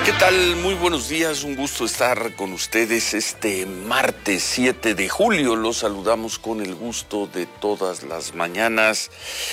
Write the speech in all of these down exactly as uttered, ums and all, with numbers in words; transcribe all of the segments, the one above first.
¿Qué tal? Muy buenos días, un gusto estar con ustedes este martes siete de julio. Los saludamos con el gusto de todas las mañanas.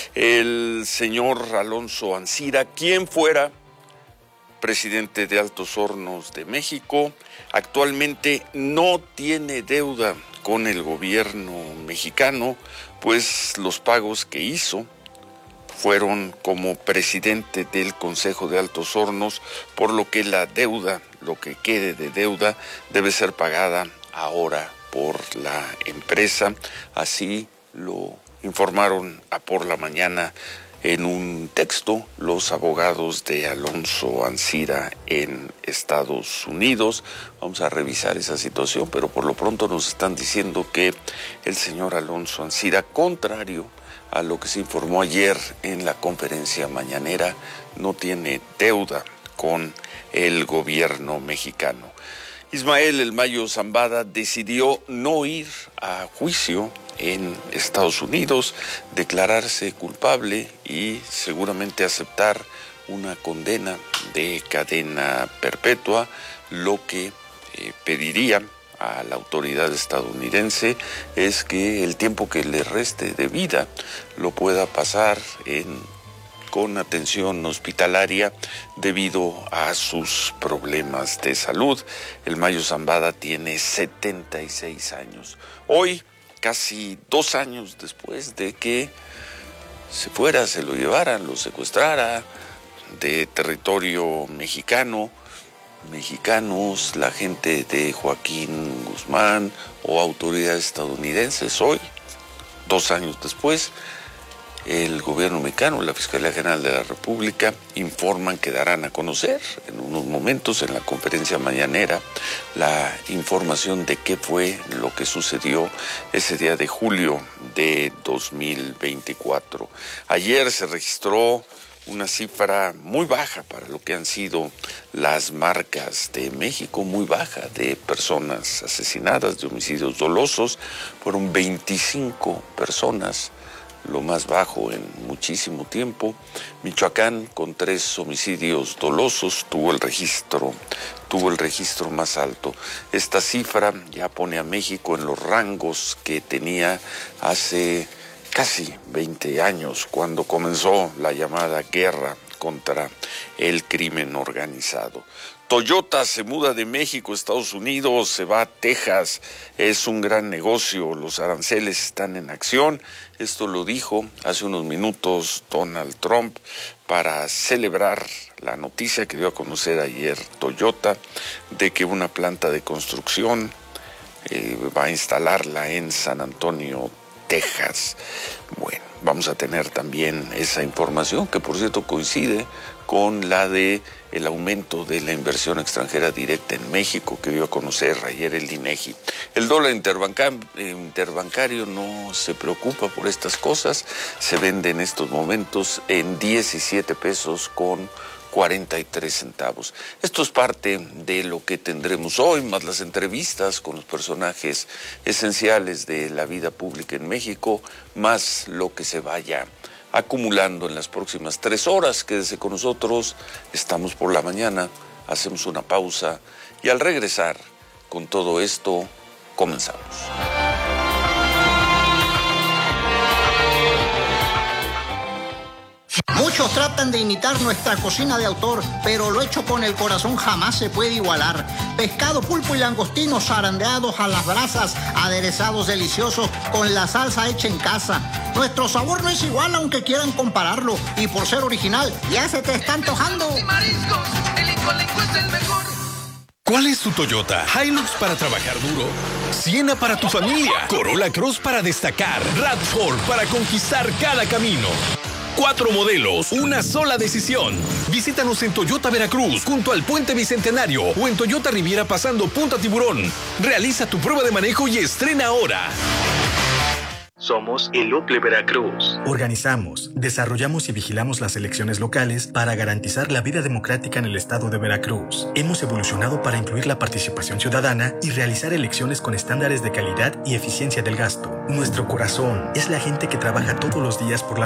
El señor Alonso Ancira, quien fuera presidente de Altos Hornos de México, actualmente no tiene deuda con el gobierno mexicano, pues los pagos que hizo fueron como presidente del Consejo de Altos Hornos, por lo que la deuda, lo que quede de deuda, debe ser pagada ahora por la empresa. Así lo informaron a por la mañana en un texto los abogados de Alonso Ancira en Estados Unidos. Vamos a revisar esa situación, pero por lo pronto nos están diciendo que el señor Alonso Ancira, contrario a lo que se informó ayer en la conferencia mañanera, no tiene deuda con el gobierno mexicano. Ismael El Mayo Zambada decidió no ir a juicio en Estados Unidos, declararse culpable y seguramente aceptar una condena de cadena perpetua, lo que eh, pediría a la autoridad estadounidense es que el tiempo que le reste de vida lo pueda pasar en, con atención hospitalaria debido a sus problemas de salud. El Mayo Zambada tiene setenta y seis años. Hoy, casi dos años después de que se fuera, se lo llevaran, lo secuestrara de territorio mexicano, mexicanos, la gente de Joaquín Guzmán o autoridades estadounidenses, hoy, dos años después, el gobierno mexicano, la Fiscalía General de la República, informan que darán a conocer en unos momentos en la conferencia mañanera la información de qué fue lo que sucedió ese día de julio de dos mil veinticuatro. Ayer se registró una cifra muy baja para lo que han sido las marcas de México, muy baja de personas asesinadas, de homicidios dolosos. Fueron veinticinco personas, lo más bajo en muchísimo tiempo. Michoacán, con tres homicidios dolosos, tuvo el registro, tuvo el registro más alto. Esta cifra ya pone a México en los rangos que tenía hace casi veinte años, cuando comenzó la llamada guerra contra el crimen organizado. Toyota se muda de México a Estados Unidos, se va a Texas, es un gran negocio, los aranceles están en acción. Esto lo dijo hace unos minutos Donald Trump para celebrar la noticia que dio a conocer ayer Toyota de que una planta de construcción eh, va a instalarla en San Antonio, Texas. Bueno, vamos a tener también esa información, que por cierto coincide con la de el aumento de la inversión extranjera directa en México que dio a conocer ayer el INEGI. El dólar interbancario, interbancario no se preocupa por estas cosas, se vende en estos momentos en diecisiete pesos con cuarenta y tres centavos. Esto es parte de lo que tendremos hoy, más las entrevistas con los personajes esenciales de la vida pública en México, más lo que se vaya acumulando en las próximas tres horas. Quédese con nosotros, estamos por la mañana, hacemos una pausa y al regresar con todo esto, comenzamos. Muchos tratan de imitar nuestra cocina de autor, pero lo hecho con el corazón jamás se puede igualar. Pescado, pulpo y langostinos zarandeados a las brasas, aderezados deliciosos con la salsa hecha en casa. Nuestro sabor no es igual aunque quieran compararlo, y por ser original ya se te está antojando. Mariscos, el Incolenco es el mejor. ¿Cuál es tu Toyota? Hilux para trabajar duro, Siena para tu familia, Corolla Cross para destacar, RAV cuatro para conquistar cada camino. Cuatro modelos, una sola decisión. Visítanos en Toyota Veracruz, junto al Puente Bicentenario, o en Toyota Riviera pasando Punta Tiburón. Realiza tu prueba de manejo y estrena ahora. Somos el Ople Veracruz. Organizamos, desarrollamos y vigilamos las elecciones locales para garantizar la vida democrática en el estado de Veracruz. Hemos evolucionado para incluir la participación ciudadana y realizar elecciones con estándares de calidad y eficiencia del gasto. Nuestro corazón es la gente que trabaja todos los días por la